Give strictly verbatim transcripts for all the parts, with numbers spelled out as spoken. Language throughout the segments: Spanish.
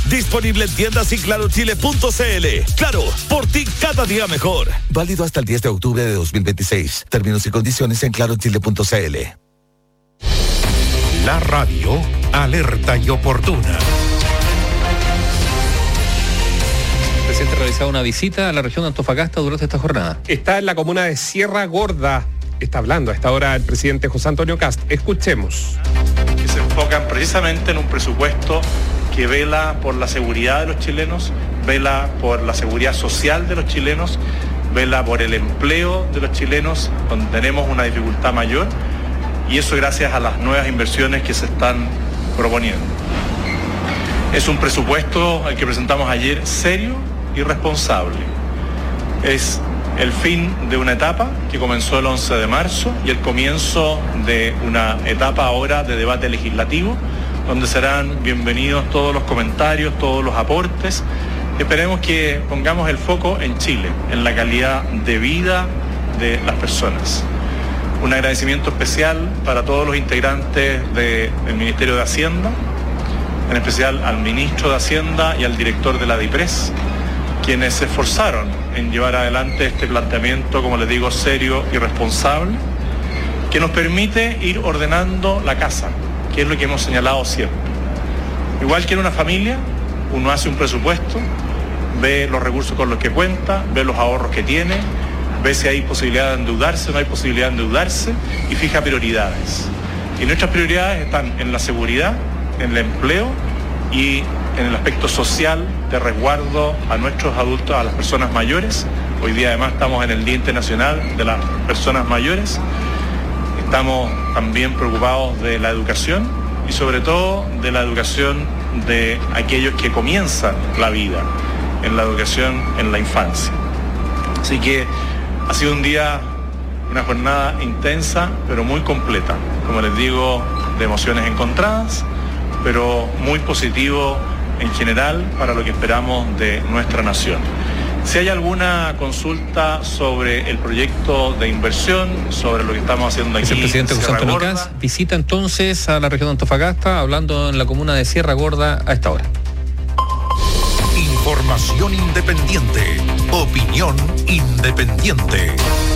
Disponible en tiendas y claro chile punto c l. Claro, por ti cada día mejor. Válido hasta el diez de octubre de dos mil veintiséis. Términos y condiciones en claro chile punto c l. La radio alerta y oportuna. El presidente ha realizado una visita a la región de Antofagasta durante esta jornada. Está en la comuna de Sierra Gorda. Está hablando a esta hora el presidente José Antonio Kast. Escuchemos. Que se enfocan precisamente en un presupuesto que vela por la seguridad de los chilenos, vela por la seguridad social de los chilenos, vela por el empleo de los chilenos, donde tenemos una dificultad mayor, y eso gracias a las nuevas inversiones que se están proponiendo. Es un presupuesto el que presentamos ayer serio y responsable. Es el fin de una etapa que comenzó el once de marzo y el comienzo de una etapa ahora de debate legislativo, donde serán bienvenidos todos los comentarios, todos los aportes. Esperemos que pongamos el foco en Chile, en la calidad de vida de las personas. Un agradecimiento especial para todos los integrantes del Ministerio de Hacienda, en especial al ministro de Hacienda y al director de la DIPRES, quienes se esforzaron en llevar adelante este planteamiento, como les digo, serio y responsable, que nos permite ir ordenando la casa, que es lo que hemos señalado siempre. Igual que en una familia, uno hace un presupuesto, ve los recursos con los que cuenta, ve los ahorros que tiene, ve si hay posibilidad de endeudarse o no hay posibilidad de endeudarse y fija prioridades. Y nuestras prioridades están en la seguridad, en el empleo y en el aspecto social de resguardo a nuestros adultos, a las personas mayores. Hoy día además estamos en el Día Internacional de las Personas Mayores. Estamos también preocupados de la educación y sobre todo de la educación de aquellos que comienzan la vida, en la educación en la infancia. Así que ha sido un día, una jornada intensa, pero muy completa. Como les digo, de emociones encontradas, pero muy positivo en general para lo que esperamos de nuestra nación. Si hay alguna consulta sobre el proyecto de inversión, sobre lo que estamos haciendo aquí. El presidente José Antonio Kast visita entonces a la región de Antofagasta, hablando en la comuna de Sierra Gorda a esta hora. Información independiente, opinión independiente.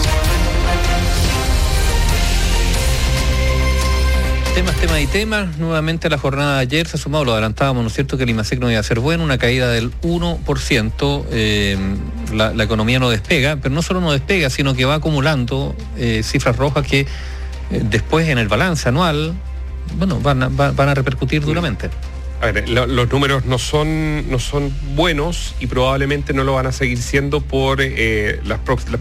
Temas, temas y temas. Nuevamente la jornada de ayer se ha sumado, lo adelantábamos, ¿no es cierto?, que el IMASEC no iba a ser bueno, una caída del uno por ciento. Eh, la, la economía no despega, pero no solo no despega, sino que va acumulando eh, cifras rojas que eh, después en el balance anual, bueno, van a, van a repercutir duramente. A ver, lo, los números no son, no son buenos y probablemente no lo van a seguir siendo por eh, las próximas